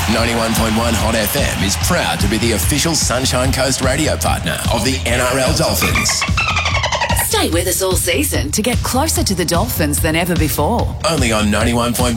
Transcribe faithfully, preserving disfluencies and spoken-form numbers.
ninety-one point one Hot F M is proud to be the official Sunshine Coast radio partner of the N R L Dolphins. Stay with us all season to get closer to the Dolphins than ever before. Only on ninety-one point one